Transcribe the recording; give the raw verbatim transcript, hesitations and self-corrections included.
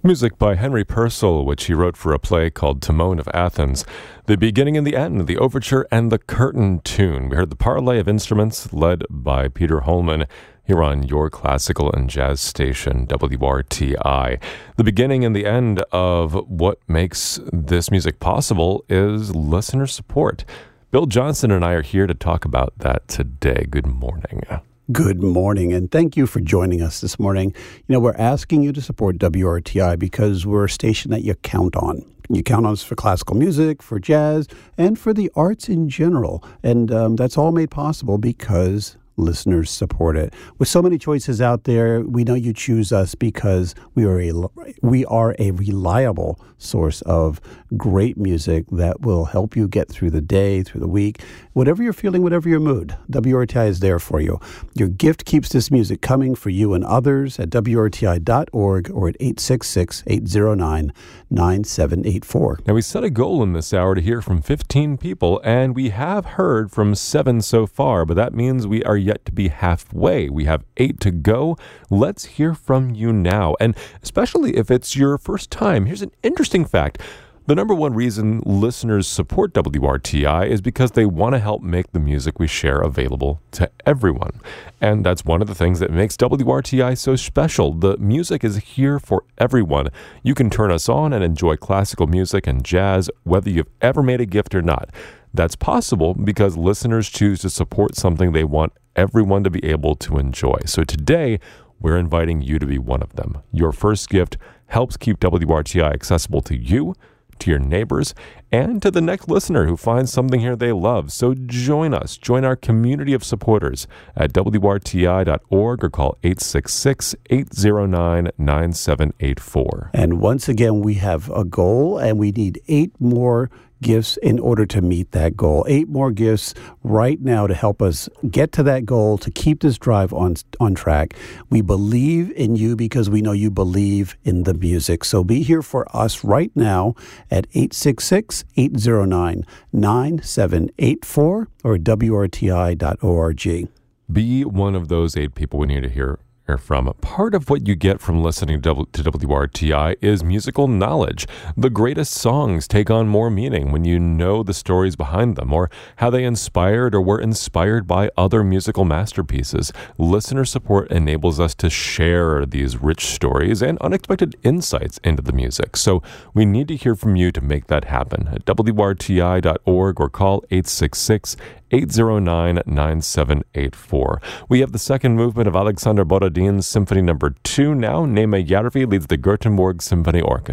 Music by Henry Purcell, which he wrote for a play called Timon of Athens. The beginning and the end, the overture and the curtain tune. We heard the parlay of instruments led by Peter Holman here on your classical and jazz station, W R T I. The beginning and the end of what makes this music possible is listener support. Bill Johnson and I are here to talk about that today. Good morning. Good morning, and thank you for joining us this morning. You know, we're asking you to support W R T I because we're a station that you count on. You count on us for classical music, for jazz, and for the arts in general. And um, that's all made possible because listeners support it. With so many choices out there, we know you choose us because we are a we are a reliable source of great music that will help you get through the day, through the week, whatever you're feeling, whatever your mood. W R T I is there for you. Your gift keeps this music coming for you and others at W R T I dot org or at eight six six, eight zero nine, nine seven eight four. Now, we set a goal in this hour to hear from fifteen people, and we have heard from seven so far, but that means we are yet to be halfway. We have eight to go. Let's hear from you now. And especially if it's your first time, here's an interesting fact. The number one reason listeners support W R T I is because they want to help make the music we share available to everyone. And that's one of the things that makes W R T I so special. The music is here for everyone. You can turn us on and enjoy classical music and jazz, whether you've ever made a gift or not. That's possible because listeners choose to support something they want everyone to be able to enjoy. So today, we're inviting you to be one of them. Your first gift helps keep W R T I accessible to you, to your neighbors, and to the next listener who finds something here they love. So join us. Join our community of supporters at W R T I dot org or call eight six six, eight zero nine, nine seven eight four. And once again, we have a goal, and we need eight more gifts in order to meet that goal. Eight more gifts right now to help us get to that goal, to keep this drive on on track. We believe in you because we know you believe in the music. So be here for us right now at eight six six, eight zero nine, nine seven eight four or W R T I dot org. Be one of those eight people we need to hear from. Part of what you get from listening to W R T I is musical knowledge. The greatest songs take on more meaning when you know the stories behind them or how they inspired or were inspired by other musical masterpieces. Listener support enables us to share these rich stories and unexpected insights into the music. So we need to hear from you to make that happen at W R T I dot org or call eight six six, eight zero nine, nine seven eight four. We have the second movement of Alexander Borodin's Symphony Number two now. Nema Yarvi leads the Göteborg Symphony Orchestra.